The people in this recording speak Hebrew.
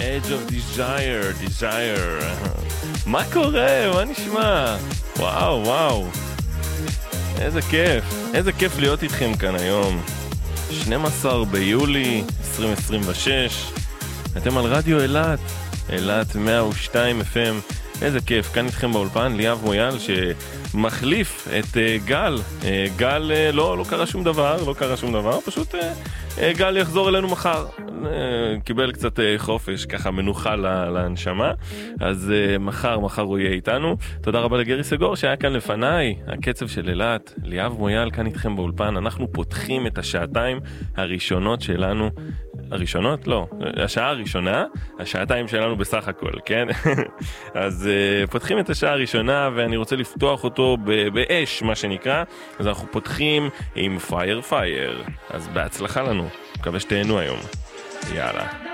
Edge of Desire. מה קורה? מה נשמע? וואו. איזה כיף להיות איתכם כאן היום. 12 ביולי 2026. אתם על רדיו אילת 102 FM. איזה כיף, כאן איתכם באולפן, ליאב מויאל שמחליף את גל, לא קרה שום דבר, פשוט גל יחזור אלינו מחר, קיבל קצת חופש, ככה מנוחה להנשמה, אז מחר הוא יהיה איתנו. תודה רבה לגרי סגור שהיה כאן לפניי, הקצב של אילת, ליאב מויאל כאן איתכם באולפן, אנחנו פותחים את השעתיים הראשונות שלנו, השעה הראשונה, השעתיים שלנו בסך הכל, כן? אז פותחים את השעה הראשונה ואני רוצה לפתוח אותו באש, מה שנקרא. אז אנחנו פותחים עם פייר. אז בהצלחה לנו, מקווה שתהנו היום. יאללה.